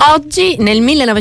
Oggi nel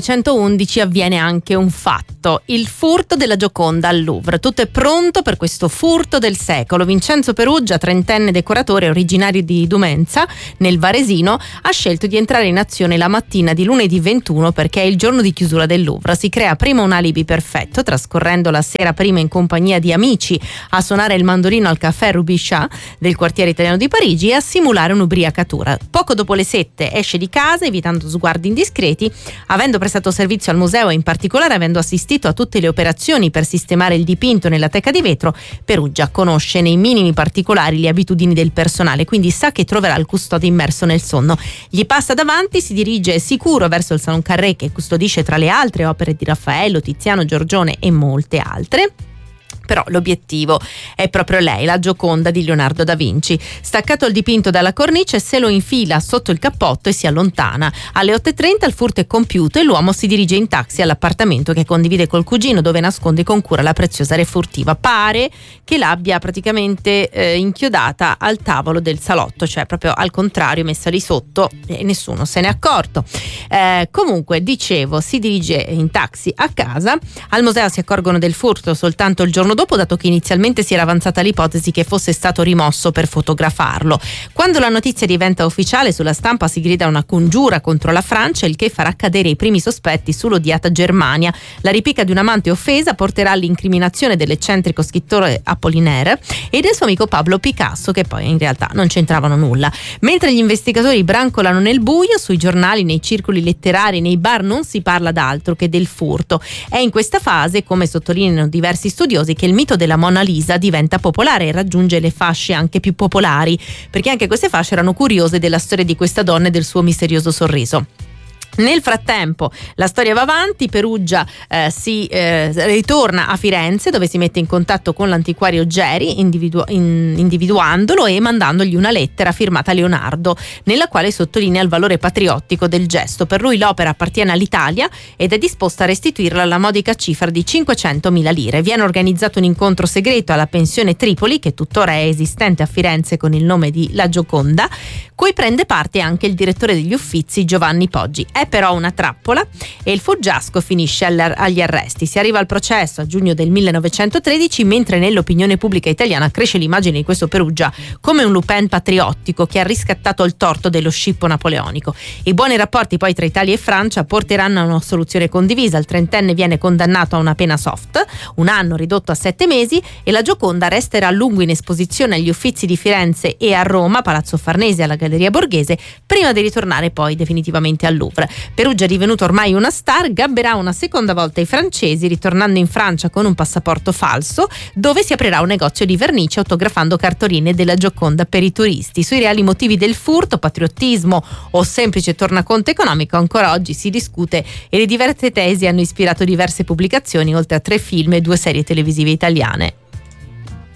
1911 avviene anche un fatto, il furto della Gioconda al Louvre. Tutto è pronto per questo furto del secolo. Vincenzo Peruggia, trentenne decoratore originario di Dumenza, nel Varesino, ha scelto di entrare in azione la mattina di lunedì 21 perché è il giorno di chiusura del Louvre. Si crea prima un alibi perfetto, trascorrendo la sera prima in compagnia di amici a suonare il mandolino al caffè Rubichat del quartiere italiano di Parigi e a simulare un'ubriacatura. Poco dopo le 7 esce di casa evitando sguardi indiscreti. Avendo prestato servizio al museo e in particolare avendo assistito a tutte le operazioni per sistemare il dipinto nella teca di vetro, Peruggia conosce nei minimi particolari le abitudini del personale, quindi sa che troverà il custode immerso nel sonno. Gli passa davanti, si dirige sicuro verso il Salon Carré, che custodisce tra le altre opere di Raffaello, Tiziano, Giorgione e molte altre. Però l'obiettivo è proprio lei, la Gioconda di Leonardo da Vinci. Staccato il dipinto dalla cornice, se lo infila sotto il cappotto e si allontana. Alle 8:30 il furto è compiuto e l'uomo si dirige in taxi all'appartamento che condivide col cugino, dove nasconde con cura la preziosa refurtiva. Pare che l'abbia praticamente inchiodata al tavolo del salotto, cioè proprio al contrario, messa lì sotto e nessuno se n'è accorto. Comunque, dicevo, si dirige in taxi a casa. Al museo si accorgono del furto soltanto il giorno dopo, dato che inizialmente si era avanzata l'ipotesi che fosse stato rimosso per fotografarlo. Quando la notizia diventa ufficiale, sulla stampa si grida una congiura contro la Francia, il che farà cadere i primi sospetti sull'odiata Germania. La ripicca di un amante offesa porterà all'incriminazione dell'eccentrico scrittore Apollinaire e del suo amico Pablo Picasso, che poi in realtà non c'entravano nulla. Mentre gli investigatori brancolano nel buio, sui giornali, nei circoli letterari, nei bar non si parla d'altro che del furto. È in questa fase, come sottolineano diversi studiosi, che il mito della Mona Lisa diventa popolare e raggiunge le fasce anche più popolari, perché anche queste fasce erano curiose della storia di questa donna e del suo misterioso sorriso. Nel frattempo la storia va avanti. Peruggia si ritorna a Firenze, dove si mette in contatto con l'antiquario Geri, individuandolo e mandandogli una lettera firmata Leonardo, nella quale sottolinea il valore patriottico del gesto. Per lui l'opera appartiene all'Italia ed è disposta a restituirla alla modica cifra di 500.000 lire. Viene organizzato un incontro segreto alla pensione Tripoli, che tuttora è esistente a Firenze con il nome di La Gioconda, cui prende parte anche il direttore degli Uffizi Giovanni Poggi. È però una trappola e il fuggiasco finisce agli arresti. Si arriva al processo a giugno del 1913, mentre nell'opinione pubblica italiana cresce l'immagine di questo Peruggia come un Lupin patriottico che ha riscattato il torto dello scippo napoleonico. I buoni rapporti poi tra Italia e Francia porteranno a una soluzione condivisa. Il trentenne viene condannato a una pena soft, 1 anno ridotto a 7 mesi, e la Gioconda resterà a lungo in esposizione agli Uffizi di Firenze e a Roma, Palazzo Farnese, alla Galleria Borghese, prima di ritornare poi definitivamente al Louvre. Peruggia, divenuto ormai una star, gabberà una seconda volta i francesi, ritornando in Francia con un passaporto falso, dove si aprirà un negozio di vernice autografando cartoline della Gioconda per i turisti. Sui reali motivi del furto, patriottismo o semplice tornaconto economico, ancora oggi si discute e le diverse tesi hanno ispirato diverse pubblicazioni, oltre a 3 film e 2 serie televisive italiane.